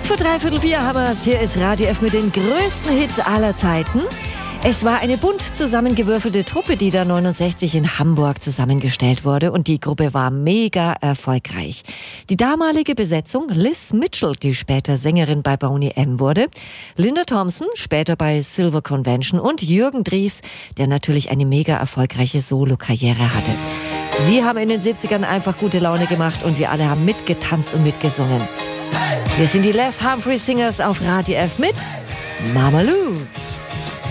Für 3/4 haben wir es. Hier ist Radio F mit den größten Hits aller Zeiten. Es war eine bunt zusammengewürfelte Truppe, die da 69 in Hamburg zusammengestellt wurde. Und die Gruppe war mega erfolgreich. Die damalige Besetzung: Liz Mitchell, die später Sängerin bei Boney M. wurde, Linda Thompson, später bei Silver Convention, und Jürgen Dries, der natürlich eine mega erfolgreiche Solo-Karriere hatte. Sie haben in den 70ern einfach gute Laune gemacht und wir alle haben mitgetanzt und mitgesungen. Wir sind die Les Humphrey Singers auf Radio F mit Mama Lou.